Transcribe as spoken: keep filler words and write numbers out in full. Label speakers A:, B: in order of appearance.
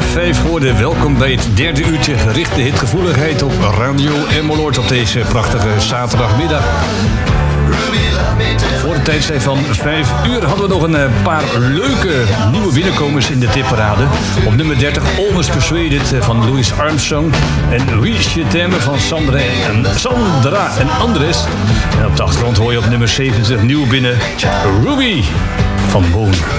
A: vijf geworden. Welkom bij het derde uurtje gerichte hitgevoeligheid op Radio Emmeloord op deze prachtige zaterdagmiddag. Voor de tijdstip van vijf uur hadden we nog een paar leuke nieuwe binnenkomers in de tipparade. Op nummer dertig Almost Persuaded van Louis Armstrong. En Oui Je t'aime van Sandra en, Sandra en Andres. En op de achtergrond hoor je op nummer zevenentwintig nieuw binnen Ruby van Moon.